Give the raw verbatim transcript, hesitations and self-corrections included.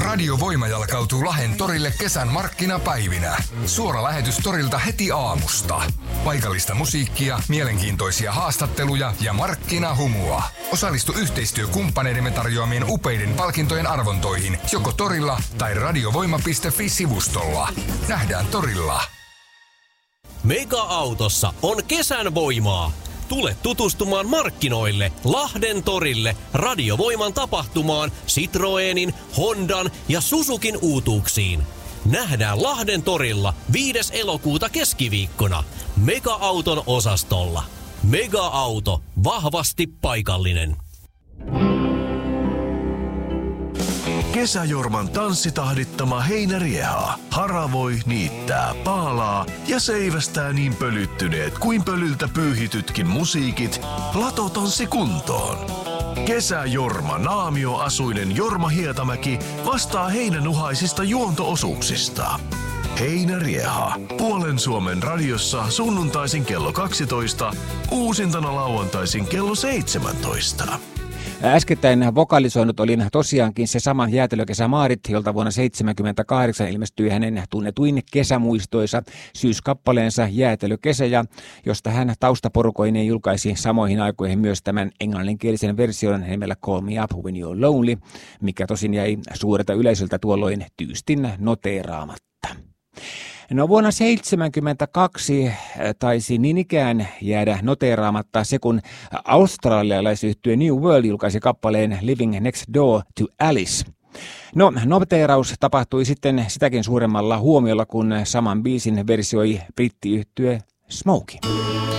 Radio Voima jalkautuu Lahden torille kesän markkinapäivinä. Suora lähetys torilta heti aamusta. Paikallista musiikkia, mielenkiintoisia haastatteluja ja markkinahumua. Osallistu yhteistyökumppaneidemme tarjoamien upeiden palkintojen arvontoihin joko torilla tai radiovoima piste fi-sivustolla. Nähdään torilla. Mega-autossa on kesän voimaa. Tule tutustumaan markkinoille, Lahden torille, Radiovoiman tapahtumaan, Citroenin, Hondan ja Suzukin uutuuksiin. Nähdään Lahden torilla viides elokuuta keskiviikkona Mega-auton osastolla. Mega-auto, vahvasti paikallinen. Kesäjorman tanssitahdittama heinärieha haravoi, niittää, paalaa ja seivästää niin pölyttyneet kuin pölyltä pyyhitytkin musiikit Latotanssi kuntoon. Kesäjorma naamioasuinen Jorma Hietamäki vastaa heinänuhaisista juonto-osuuksista. Heinärieha. Puolen Suomen radiossa sunnuntaisin kello kaksitoista, uusintana lauantaisin kello seitsemäntoista. Äskettäin vokalisoinut olin tosiaankin se sama jäätelökesä Maarit, jolta vuonna tuhatyhdeksänsataaseitsemänkymmentäkahdeksan ilmestyi hänen tunnetuin kesämuistoisa syyskappaleensa Jäätelökesä, ja josta hän taustaporukoineen julkaisi samoihin aikoihin myös tämän englanninkielisen version nimellä Call Me Up When You're Lonely, mikä tosin jäi suurelta yleisöltä tuolloin tyystin noteeraamatta. No vuonna seitsemänkymmentäkaksi taisi niin ikään jäädä noteeraamatta se, kun australialaisyhtye New World julkaisi kappaleen Living Next Door to Alice. No, noteeraus tapahtui sitten sitäkin suuremmalla huomiolla, kun saman biisin versioi brittiyhtye Smokey.